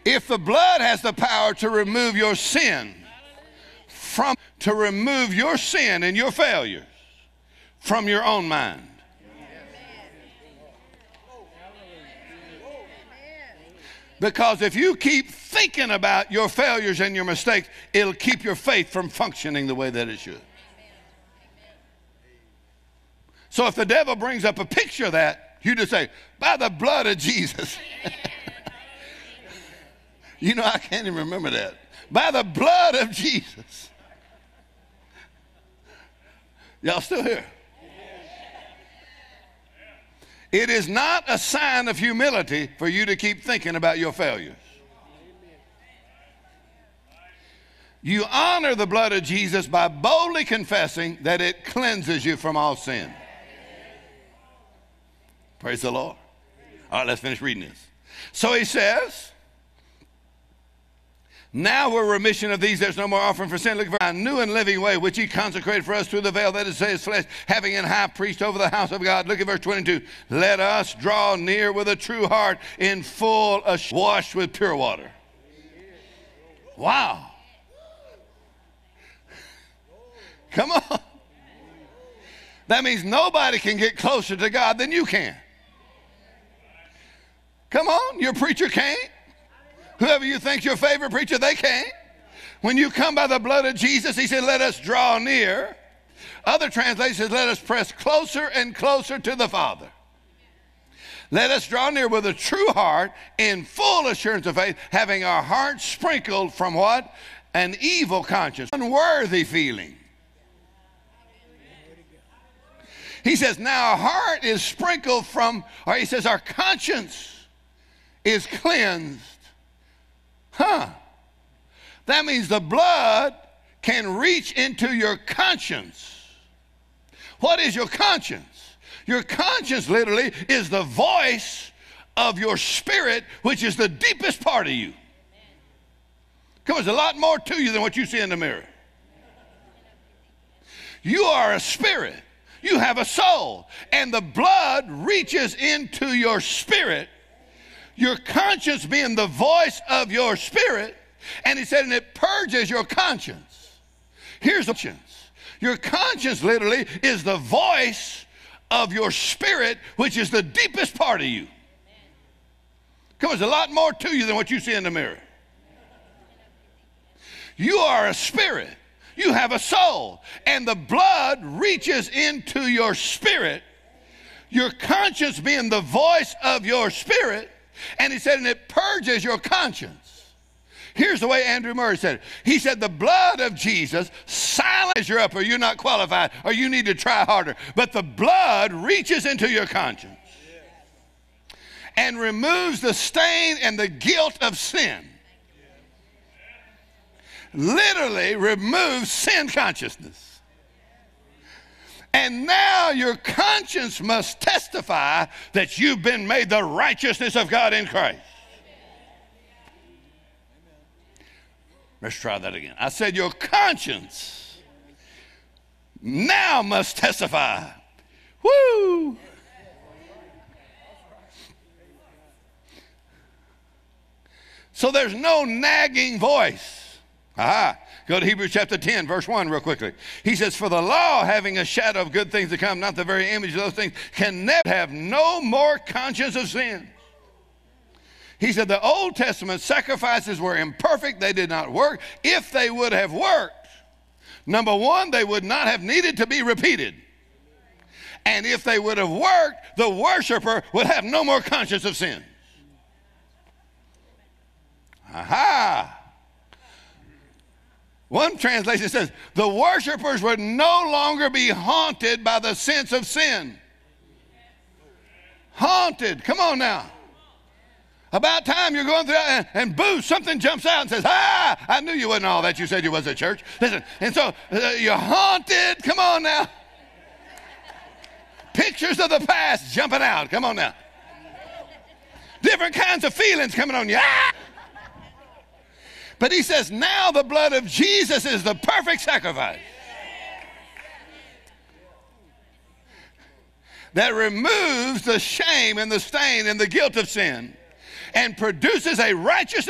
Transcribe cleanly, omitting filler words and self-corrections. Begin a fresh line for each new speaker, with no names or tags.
If the blood has the power to remove your sin and your failures from your own mind. Because if you keep thinking about your failures and your mistakes, it'll keep your faith from functioning the way that it should. So if the devil brings up a picture of that, you just say, by the blood of Jesus. You know, I can't even remember that. By the blood of Jesus. Y'all still here? It is not a sign of humility for you to keep thinking about your failures. You honor the blood of Jesus by boldly confessing that it cleanses you from all sin. Praise the Lord. All right, let's finish reading this. So he says, now we're remission of these. There's no more offering for sin. Looking for a new and living way, which he consecrated for us through the veil, that is his flesh, having an high priest over the house of God. Look at verse 22. Let us draw near with a true heart in full washed with pure water. Wow. Come on. That means nobody can get closer to God than you can. Come on, your preacher can't. Whoever you think's your favorite preacher, they can't. When you come by the blood of Jesus, he said, let us draw near. Other translations, let us press closer and closer to the Father. Let us draw near with a true heart in full assurance of faith, having our hearts sprinkled from what? An evil conscience, unworthy feeling. He says, now our heart is sprinkled from, or he says, our conscience is cleansed. That means the blood can reach into your conscience. What is your conscience? Your conscience literally is the voice of your spirit, which is the deepest part of you. Come on, there's a lot more to you than what you see in the mirror. You are a spirit. You have a soul. And the blood reaches into your spirit. Your conscience being the voice of your spirit, and he said, and it purges your conscience. Here's the conscience. Your conscience literally is the voice of your spirit, which is the deepest part of you. Come on, there's a lot more to you than what you see in the mirror. You are a spirit. You have a soul, and the blood reaches into your spirit. Your conscience being the voice of your spirit. And he said, and it purges your conscience. Here's the way Andrew Murray said it. He said, the blood of Jesus silences you up, or you're not qualified, or you need to try harder. But the blood reaches into your conscience and removes the stain and the guilt of sin. Literally removes sin consciousness. And now your conscience must testify that you've been made the righteousness of God in Christ. Let's try that again. I said your conscience now must testify. Woo! So there's no nagging voice. Aha. Go to Hebrews chapter 10, verse 1 real quickly. He says, for the law, having a shadow of good things to come, not the very image of those things, can never have no more conscience of sin. He said the Old Testament sacrifices were imperfect. They did not work. If they would have worked, number one, they would not have needed to be repeated. And if they would have worked, the worshiper would have no more conscience of sin. Aha! One translation says, the worshipers would no longer be haunted by the sense of sin. Haunted. Come on now. About time you're going through and boo, something jumps out and says, I knew you wasn't all that you said you was at church. Listen, and so you're haunted. Come on now. Pictures of the past jumping out. Come on now. Different kinds of feelings coming on you. But he says, now the blood of Jesus is the perfect sacrifice that removes the shame and the stain and the guilt of sin and produces a righteousness